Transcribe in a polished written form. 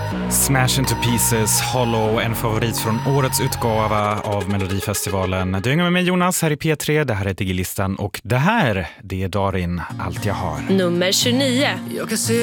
Smash Into Pieces, Hollow, en favorit från årets utgåva av Melodifestivalen. Du hänger med mig Jonas här i P3, det här är Digilistan och det här, det är Darin, allt jag har. Nummer 29. Jag kan se